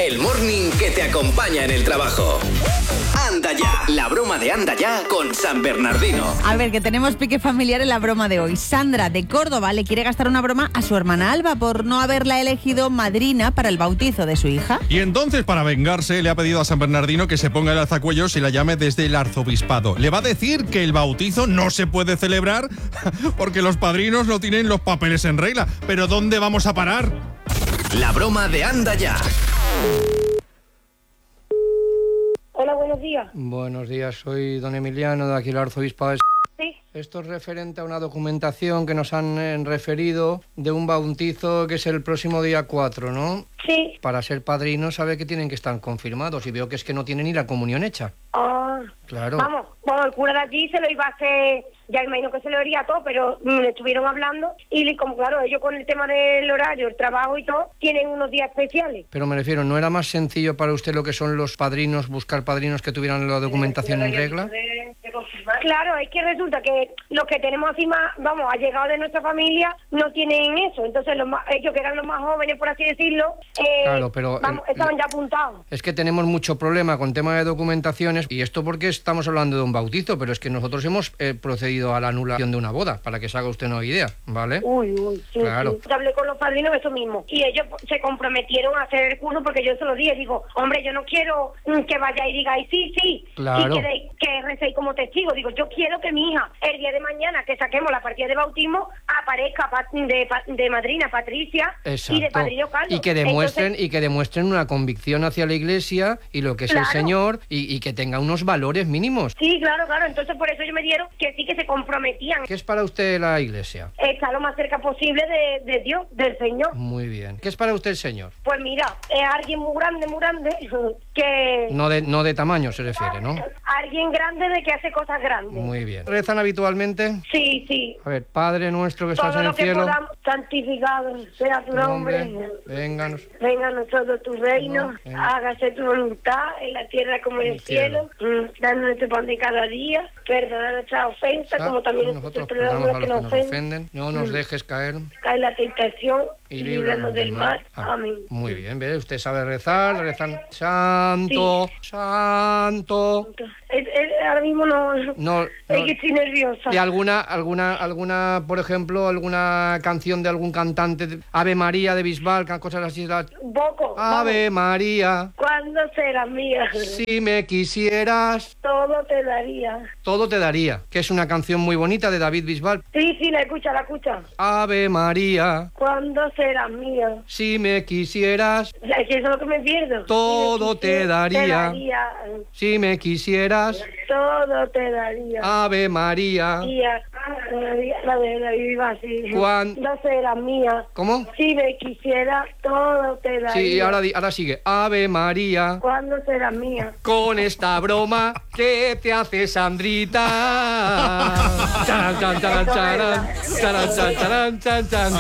el morning que te acompaña en el trabajo. Anda ya, la broma de Anda ya con San Bernardino. A ver, que tenemos pique familiar en la broma de hoy. Sandra, de Córdoba, le quiere gastar una broma a su hermana Alba por no haberla elegido madrina para el bautizo de su hija. Y entonces, para vengarse, le ha pedido a San Bernardino que se ponga el alzacuellos y la llame desde el arzobispado. Le va a decir que el bautizo no se puede celebrar porque los padrinos no tienen los papeles en regla. ¿Pero dónde vamos a parar? La broma de Anda ya. Hola, buenos días. Buenos días, soy don Emiliano de aquí el arzobispado de... Sí. Esto es referente a una documentación que nos han referido de un bautizo que es el próximo día 4, ¿no? Sí. Para ser padrino sabe que tienen que estar confirmados y veo que es que no tienen ni la comunión hecha. Ah, Claro. Vamos, bueno, el cura de allí se lo iba a hacer, ya imagino que se lo haría todo, pero le estuvieron hablando y como claro, ellos con el tema del horario, el trabajo y todo, tienen unos días especiales. Pero me refiero, ¿no era más sencillo para usted lo que son los padrinos, buscar padrinos que tuvieran la documentación en regla? Claro, es que resulta que los que tenemos así más, vamos, allegados de nuestra familia, no tienen eso. Entonces ellos que eran los más jóvenes, por así decirlo, Claro, pero vamos, estaban ya apuntados. Es que tenemos mucho problema con tema de documentaciones y esto porque estamos hablando de un bautizo, pero es que nosotros hemos procedido a la anulación de una boda, para que se haga usted una idea, ¿vale? Uy, sí, Claro. sí. Yo hablé con los padrinos de eso mismo y ellos se comprometieron a hacer el curso porque yo se lo dije, digo, hombre, yo no quiero que vayáis y digáis sí, Claro. y que recéis como testigo, digo, yo quiero que mi hija, el día de mañana que saquemos la partida de bautismo, aparezca de madrina Patricia y de padrino Carlos. Y que demuestren una convicción hacia la Iglesia y lo que es Claro. el Señor y que tenga unos valores mínimos. Sí, claro, entonces por eso ellos me dieron que sí que se comprometían. ¿Qué es para usted la Iglesia? Está lo más cerca posible de Dios, del Señor. Muy bien. ¿Qué es para usted el Señor? Pues mira, es alguien muy grande, que... No de tamaño se refiere, ¿no? Alguien grande de que hace cosas grandes. Muy bien. ¿Rezan habitualmente? Sí. A ver, Padre nuestro que estás Todo en lo el que cielo. podamos, santificado sea tu nombre. Vénganos. Venga a nosotros tu reino, Venga. hágase tu voluntad en la tierra como en el cielo. Danos nuestro pan de cada día, perdona nuestras ofensas, como también nosotros perdonamos a los que nos ofenden. No nos dejes caer Cae la tentación y y líbranos del mal. Amén. Muy bien, ¿ves? Usted sabe rezan santo, santo. Ahora mismo no, No, es que estoy nerviosa. ¿Y alguna, por ejemplo, alguna canción de algún cantante, Ave María de Bisbal, cosas así? Poco. Ave María, ¿Cuándo será mía? si me quisieras, Todo te daría. todo te daría, que es una canción muy bonita de David Bisbal. Sí, la escucha. Ave María, ¿Cuándo será mía? si me quisieras, Es que eso es lo que me pierdo. Todo te daría. si me quisieras, Todo te daría. Ave María. Y la de la viva así. ¿Cuándo será mía? ¿Cómo? Si me quisiera, todo te daría. Sí, ahora sigue. Ave María. ¿Cuándo será mía? Con esta broma que te hace Sandrita. Charan, chan, charan, charan. Charan, chan, charan, chan, chan.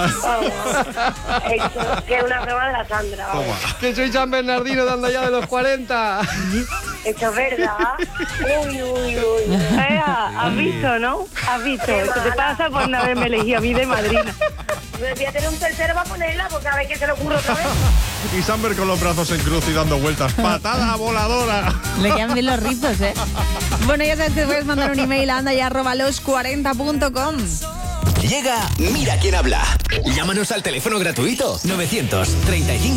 Eso, que es una broma de la Sandra. Vamos. Que soy San Bernardino dando ya de los 40. Eso es verdad. Uy. Has visto, ¿no? Has visto. Eso te pasa por no haberme elegido a mí de madrina. Voy a tener un tercero para ponerla porque a ver qué se le ocurre otra vez. Y Samber con los brazos en cruz y dando vueltas. ¡Patada voladora! Le quedan bien los rizos, ¿eh? Bueno, ya sabes que puedes mandar un email a andaya@los40.com. Llega Mira quién habla. Llámanos al teléfono gratuito 935